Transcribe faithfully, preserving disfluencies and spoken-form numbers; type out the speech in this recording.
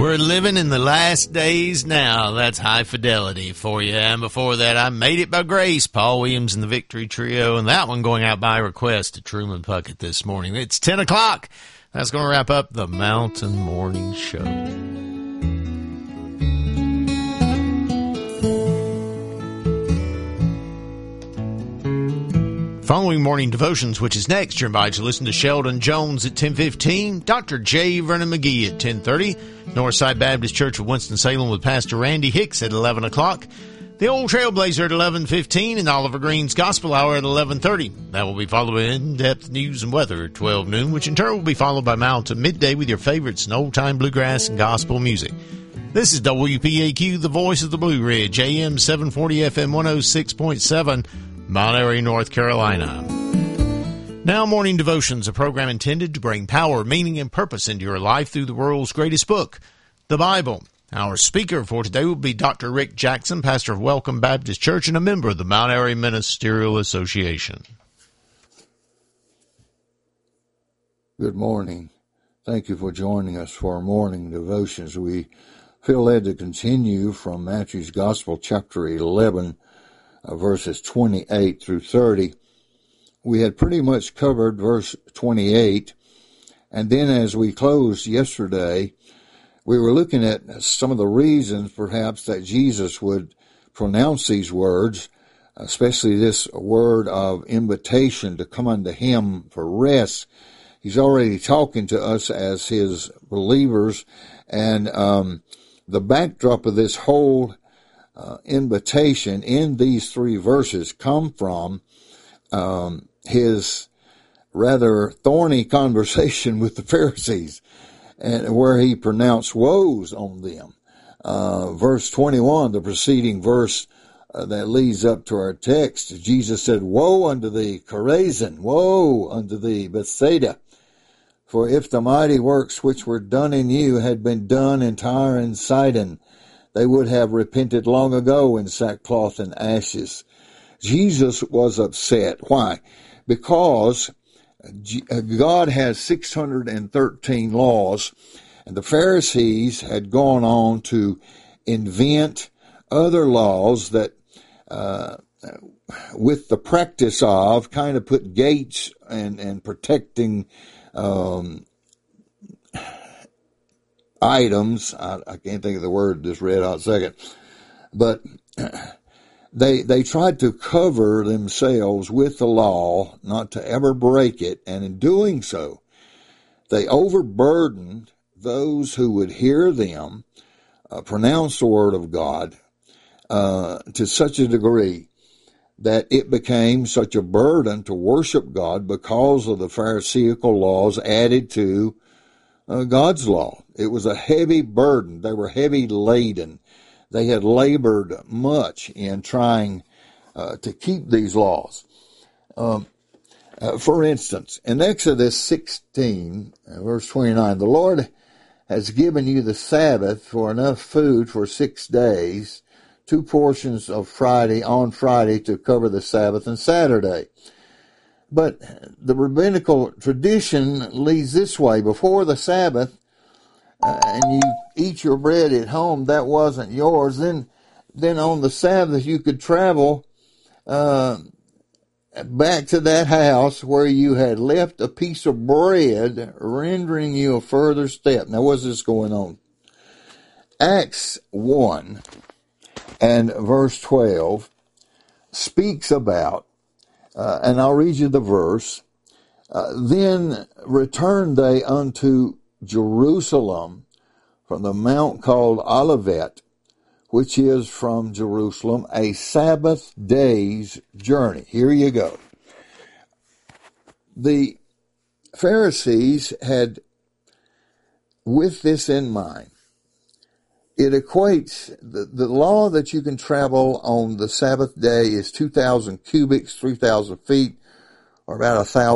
We're living in the last days now. That's High Fidelity for you. And before that, I Made It by Grace, Paul Williams and the Victory Trio. And that one going out by request to Truman Puckett this morning. It's ten o'clock. That's going to wrap up the Mountain Morning Show. Following morning devotions, which is next, you're invited to listen to Sheldon Jones at ten fifteen, Doctor J. Vernon McGee at ten thirty, Northside Baptist Church of Winston-Salem with Pastor Randy Hicks at eleven o'clock, the Old Trailblazer at eleven fifteen, and Oliver Green's Gospel Hour at eleven thirty. That will be followed by in-depth news and weather at twelve noon, which in turn will be followed by Mountain Midday with your favorites in old-time bluegrass and gospel music. This is W P A Q, the voice of the Blue Ridge, A M seven forty, F M one oh six point seven, Mount Airy, North Carolina. Now, Morning Devotions, a program intended to bring power, meaning, and purpose into your life through the world's greatest book, the Bible. Our speaker for today will be Doctor Rick Jackson, pastor of Welcome Baptist Church and a member of the Mount Airy Ministerial Association. Good morning. Thank you for joining us for our morning devotions. We feel led to continue from Matthew's Gospel, chapter eleven, uh, verses twenty-eight through thirty. We had pretty much covered verse twenty-eight, and then as we closed yesterday, we were looking at some of the reasons perhaps that Jesus would pronounce these words, especially this word of invitation to come unto him for rest. He's already talking to us as his believers, and um, the backdrop of this whole uh, invitation in these three verses come from um, his rather thorny conversation with the Pharisees, and where he pronounced woes on them. Uh, verse twenty-one, the preceding verse uh, that leads up to our text, Jesus said, "Woe unto thee, Chorazin! Woe unto thee, Bethsaida! For if the mighty works which were done in you had been done in Tyre and Sidon, they would have repented long ago in sackcloth and ashes." Jesus was upset. Why? Because God has six hundred thirteen laws, and the Pharisees had gone on to invent other laws that, uh, with the practice of, kind of put gates and, and protecting um, items. I, I can't think of the word this red hot second, but They they tried to cover themselves with the law, not to ever break it, and in doing so, they overburdened those who would hear them uh, pronounce the word of God uh, to such a degree that it became such a burden to worship God because of the Pharisaical laws added to uh, God's law. It was a heavy burden. They were heavy laden. They had labored much in trying uh, to keep these laws. Um, uh, for instance, in Exodus sixteen, verse twenty-nine, the Lord has given you the Sabbath for enough food for six days, two portions of Friday on Friday to cover the Sabbath and Saturday. But the rabbinical tradition leads this way. Before the Sabbath, Uh, and you eat your bread at home, that wasn't yours. Then, then on the Sabbath, you could travel uh, back to that house where you had left a piece of bread, rendering you a further step. Now, what's this going on? Acts one and verse twelve speaks about, uh, and I'll read you the verse, uh, then returned they unto Jerusalem from the mount called Olivet, which is from Jerusalem a Sabbath day's journey. Here you go. The Pharisees had, with this in mind, it equates, the, the law that you can travel on the Sabbath day is two thousand cubits, three thousand feet, or about a thousand